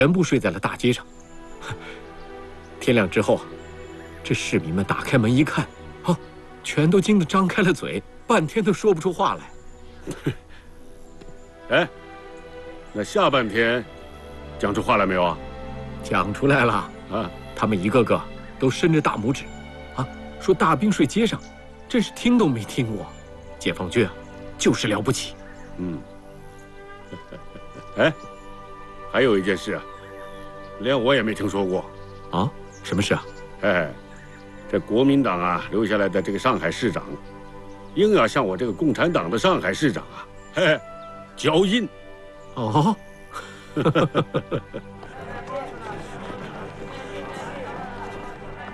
全部睡在了大街上。天亮之后，这市民们打开门一看，啊，全都惊得张开了嘴，半天都说不出话来。 哎，那下半天讲出话来没有啊？ 讲出来了啊！他们一个个都伸着大拇指，啊，说大兵睡街上，真是听都没听过。解放军啊，就是了不起。 嗯。哎，还有一件事啊，连我也没听说过。 啊？什么事啊？ 哎，这国民党啊留下来的这个上海市长，硬要向我这个共产党的上海市长啊，嘿，交印。 哦。